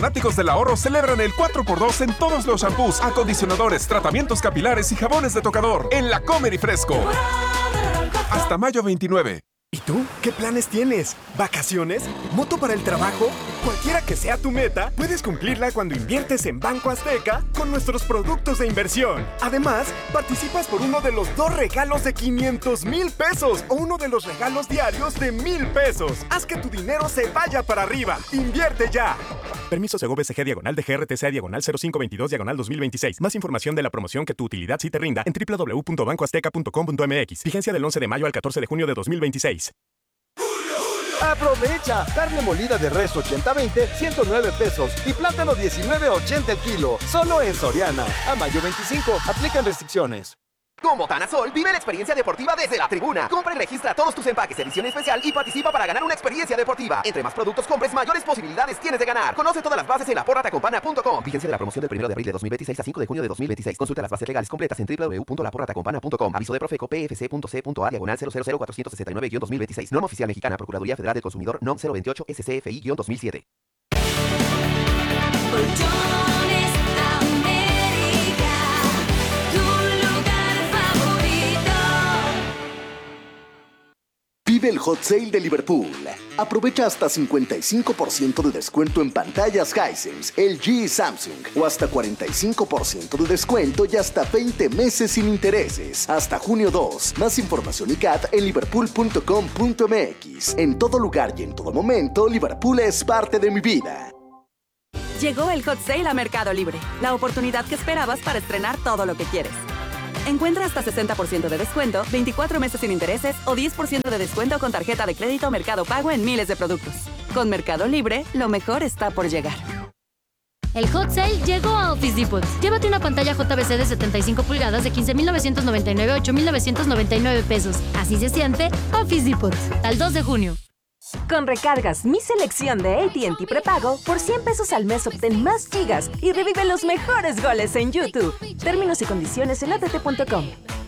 Fanáticos del ahorro celebran el 4x2 en todos los shampoos, acondicionadores, tratamientos capilares y jabones de tocador en La Comer y Fresco. Hasta mayo 29. ¿Y tú? ¿Qué planes tienes? ¿Vacaciones? ¿Moto para el trabajo? Cualquiera que sea tu meta, puedes cumplirla cuando inviertes en Banco Azteca con nuestros productos de inversión. Además, participas por uno de los 2 regalos de 500,000 pesos o uno de los regalos diarios de 1,000 pesos. Haz que tu dinero se vaya para arriba. ¡Invierte ya! Permiso Segov-SG /de GRTC /0522 /2026. Más información de la promoción que tu utilidad sí te rinda en www.bancoazteca.com.mx. Vigencia del 11 de mayo al 14 de junio de 2026. Aprovecha, carne molida de res 80-20, 109 pesos y plátano 19.80 el kilo, solo en Soriana. A mayo 25, aplican restricciones. Con Botanasol, vive la experiencia deportiva desde la tribuna. Compra y registra todos tus empaques edición especial y participa para ganar una experiencia deportiva. Entre más productos compres, mayores posibilidades tienes de ganar. Conoce todas las bases en laporratacompana.com. Vigencia de la promoción del 1 de abril de 2026 a 5 de junio de 2026. Consulta las bases legales completas en www.laporratacompana.com. Aviso de Profeco PFC.C.A/000469-2026. Norma oficial mexicana, Procuraduría Federal del Consumidor, NOM 028 SCFI-2007. Vive el Hot Sale de Liverpool. Aprovecha hasta 55% de descuento en pantallas Hisense, LG y Samsung. O hasta 45% de descuento y hasta 20 meses sin intereses. Hasta junio 2. Más información y CAT en liverpool.com.mx. En todo lugar y en todo momento, Liverpool es parte de mi vida. Llegó el Hot Sale a Mercado Libre. La oportunidad que esperabas para estrenar todo lo que quieres. Encuentra hasta 60% de descuento, 24 meses sin intereses o 10% de descuento con tarjeta de crédito Mercado Pago en miles de productos. Con Mercado Libre, lo mejor está por llegar. El Hot Sale llegó a Office Depot. Llévate una pantalla JVC de 75 pulgadas de 15,999 a 8,999 pesos. Así se siente Office Depot. Al 2 de junio. Con recargas Mi Selección de AT&T Prepago, por 100 pesos al mes obtén más gigas y revive los mejores goles en YouTube. Términos y condiciones en att.com.